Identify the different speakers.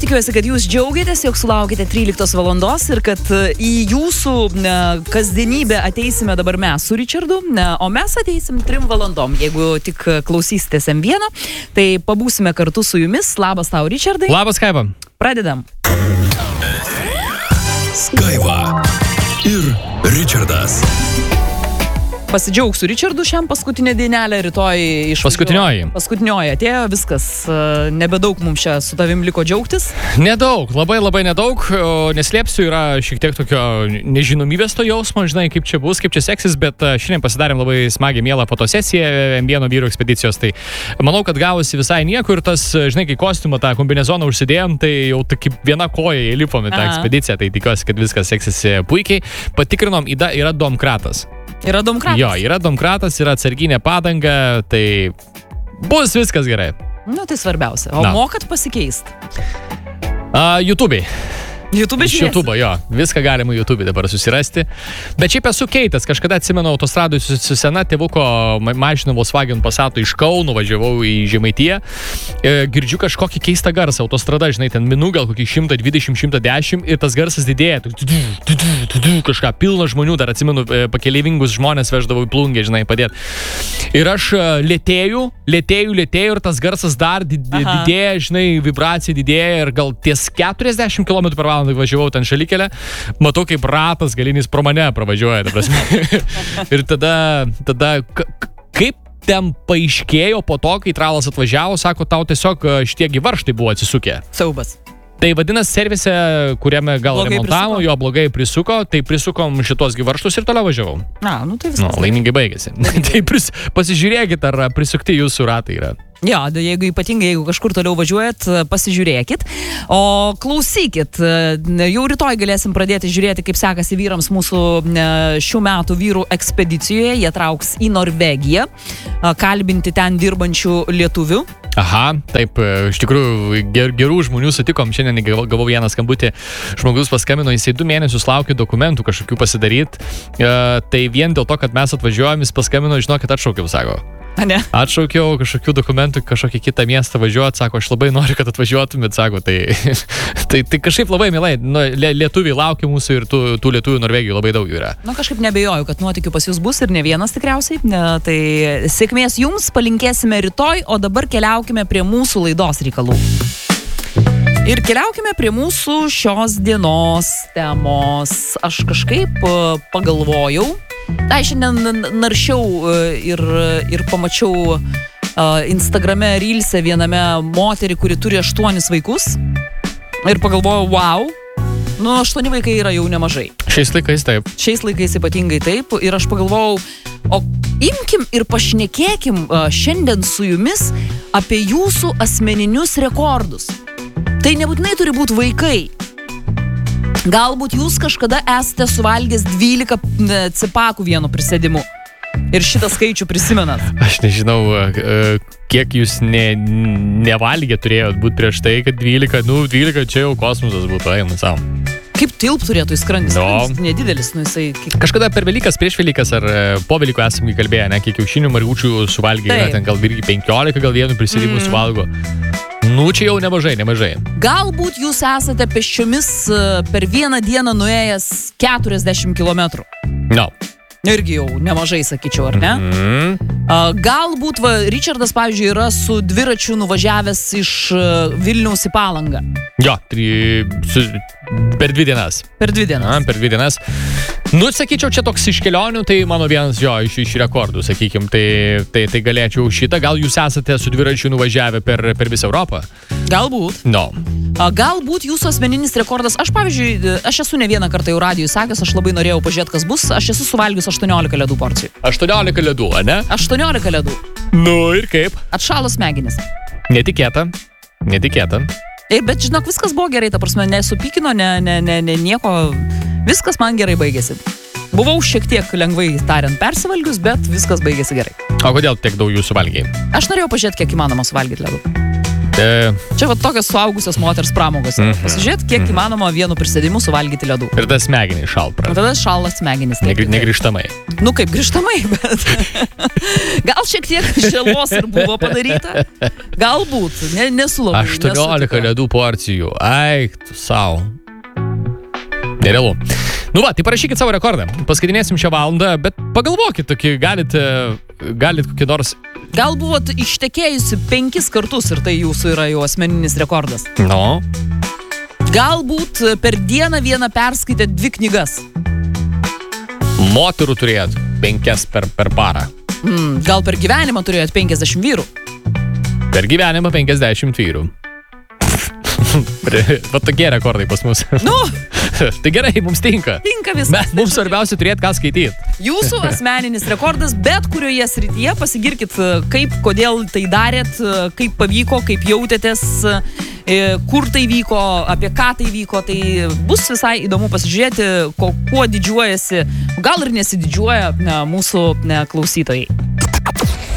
Speaker 1: tikiuosi, kad jūs džiaugiatės, jog sulaukite 13 valandos ir kad į jūsų kasdienybę ateisime dabar mes su Richardu, o mes ateisim 3 valandom. Jeigu tik klausysitės M1, tai pabūsime kartu su jumis. Labas tau, Richardai.
Speaker 2: Labas, Skaiva.
Speaker 1: Pradedam.
Speaker 3: Skaiva ir Richardas.
Speaker 1: Pasidžiaugsiu Richardu šiam paskutinę dienelę, rytoj iš... Paskutinioji atėjo, viskas, nebedaug mums čia su tavim liko džiaugtis.
Speaker 2: Nedaug, labai nedaug, neslėpsiu, yra šiek tiek tokio nežinomybės to jausmo, žinai, kaip čia bus, kaip čia seksis, bet šiandien pasidarėm labai smagiai mielą fotosesiją M1 vyrų ekspedicijos, tai manau, kad gavosi visai nieko ir tas, žinai, kai kostiumą tą kombinezoną užsidėjom, tai jau kaip viena koja įlipom į tą ekspediciją, tai tikiuosi, kad viskas seksis puikiai. Patikrinom, yra domkratas.
Speaker 1: Yra domkratas?
Speaker 2: Jo, yra domkratas, yra atsarginė padanga, tai bus viskas gerai.
Speaker 1: Nu, tai svarbiausia. O mokat pasikeist?
Speaker 2: YouTube'ai.
Speaker 1: YouTube
Speaker 2: iš YouTube'o, jo. Viską galima YouTube'ai dabar susirasti. Bet šiaip esu keitęs. Kažkada atsimenu autostradui su sena tėvuko mašina Volkswagen Passato iš Kauno, važiavau į Žemaitiją. Girdžiu kažkokį keistą garsą. Autostrada, žinai, ten minų gal kokį 120-110 ir tas garsas didėja. Kažką pilna žmonių, dar atsimenu, pakeleivingus žmonės veždavau į plungę, žinai, padėti. Ir aš lėtėjau ir tas garsas dar didėja, žinai, vibracija didėja ir gal ties 40 km/h važiavau ten šalikelę, matau, kaip ratas galinis pro mane pravažiuoja, ta prasme. Ir tada kaip ten paaiškėjo po to, kai tralas atvažiavo, sako, tau tiesiog šitie varžtai buvo atsisukę.
Speaker 1: Siaubas.
Speaker 2: Tai vadinasi, servise, kuriame gal remontavo, jo blogai prisuko, tai prisukom šitos varžtus ir toliau važiavau.
Speaker 1: Nu tai viskas.
Speaker 2: Laimingai baigėsi. Tai pasižiūrėkit, ar prisukti jūsų ratai yra.
Speaker 1: Jo, ypatingai, jeigu kažkur toliau važiuojat, pasižiūrėkit. O klausykit, jau rytoj galėsim pradėti žiūrėti, kaip sekasi vyrams mūsų šių metų vyrų ekspedicijoje. Jie trauks į Norvegiją, kalbinti ten dirbančių lietuvių.
Speaker 2: Aha, taip, iš tikrųjų gerų žmonių sutikom. Šiandien gavau vieną skambutį, žmogus paskambino, jisai 2 mėnesius laukė dokumentų kažkokių pasidaryt. Tai vien dėl to, kad mes atvažiuojam, jis paskambino, žinokit, atšaukiau, sako.
Speaker 1: Ne?
Speaker 2: Atšaukiau kažkokių dokumentų, kažkokį kitą miestą važiuoti, sako, aš labai noriu, kad atvažiuotumėt, sako, tai kažkaip labai mielai, lietuviai laukia mūsų ir tų lietuvių Norvegijų labai daug yra. Kažkaip
Speaker 1: nebejoju, kad nuotykių pas jūs bus ir ne vienas tikriausiai, tai sėkmės jums, palinkėsime rytoj, o dabar keliaukime prie mūsų laidos reikalų. Ir keliaukime prie mūsų šios dienos temos. Aš kažkaip pagalvojau, šiandien naršiau ir pamačiau Instagrame Reels'e viename moterį, kuri turi 8 vaikus. Ir pagalvojau, wow, 8 vaikai yra jau nemažai.
Speaker 2: Šiais laikais taip.
Speaker 1: Šiais laikais ypatingai taip. Ir aš pagalvojau, o imkim ir pašnekėkim šiandien su jumis apie jūsų asmeninius rekordus. Tai nebūtinai turi būti vaikai. Galbūt jūs kažkada esate suvalgęs 12 cipakų vienu prisėdimu. Ir šitą skaičių prisimenat.
Speaker 2: Aš nežinau, kiek jūs nevalgė turėjot būti prieš tai, kad 12 čia jau kosmosas būtų, eina savo.
Speaker 1: Kaip tilp turėtų įskrandis? Nedidelis, jisai...
Speaker 2: Kažkada per Velykas, prieš Velykas ar po Velykų esame kalbėję, kiek kiaušinių margučių suvalgė, ten gal 15, gal vienu prisėdimu suvalgo. Čia jau nemažai.
Speaker 1: Galbūt jūs esate pėsčiomis per vieną dieną nuėjęs 40 km. Irgi jau nemažai, sakyčiau, ar ne? Galbūt Richardas, pavyzdžiui, yra su dviračiu nuvažiavęs iš Vilniaus į Palangą.
Speaker 2: Jo, per 2 dienas.
Speaker 1: Per 2 dienas.
Speaker 2: Sakyčiau, čia toks iš kelionių, tai mano vienas iš rekordų, sakykim, tai galėčiau šitą. Gal jūs esate su dviračiu nuvažiavę per visą Europą?
Speaker 1: Galbūt. Galbūt jūsų asmeninis rekordas, pavyzdžiui, aš esu ne vieną kartą jau radijui sakęs, aš labai norėjau pažiūrėti, kas bus, aš esu suvalgius 18 ledų porcijų.
Speaker 2: 18 ledų, ne?
Speaker 1: 18 ledų.
Speaker 2: Ir kaip?
Speaker 1: Atšalo smegenis.
Speaker 2: Netikėta.
Speaker 1: Bet žinok, viskas buvo gerai, ta prasme, nesupykino, nieko, viskas man gerai baigėsi. Buvau šiek tiek lengvai tariant persivalgius, bet viskas baigėsi gerai.
Speaker 2: O kodėl tiek daug jūs suvalgiai?
Speaker 1: Aš norėjau pažiūrėti, kiek įmanoma suvalgyti ledų. Čia va tokios suaugusios moters pramogos. Pasižiūrėt, kiek įmanoma vienu prisėdimu suvalgyti ledų.
Speaker 2: Ir tas smegenys šalpra.
Speaker 1: Tada šalas smegenys.
Speaker 2: Negrįžtamai.
Speaker 1: Nu kaip grįžtamai, bet gal šiek tiek žalos ir buvo padaryta. Galbūt, nesu labai.
Speaker 2: 18 ledų porcijų. Ai, tu savo. Nerealu. Nu va, tai parašykit savo rekordą. Paskaitinėsim šią valandą, bet pagalvokit, galit kokį nors...
Speaker 1: Gal buvot ištekėjusi 5 kartus ir tai jūsų yra jau asmeninis rekordas.
Speaker 2: No.
Speaker 1: Galbūt per dieną vieną perskaitėt 2 knygas.
Speaker 2: Moterų turėjot 5 per parą.
Speaker 1: Gal per gyvenimą turėjot 50 vyrų.
Speaker 2: Per gyvenimą 50 vyrų. Va tokie rekordai pas mus.
Speaker 1: Nu,
Speaker 2: tai gerai, mums tinka.
Speaker 1: Tinka viskas.
Speaker 2: Mums svarbiausia turėti ką skaityti.
Speaker 1: Jūsų asmeninis rekordas, bet kurioje srityje pasigirkit, kaip, kodėl tai darėt, kaip pavyko, kaip jautėtės, kur tai vyko, apie ką tai vyko. Tai bus visai įdomu pasižiūrėti, kuo didžiuojasi, gal ir nesididžiuoja mūsų klausytojai.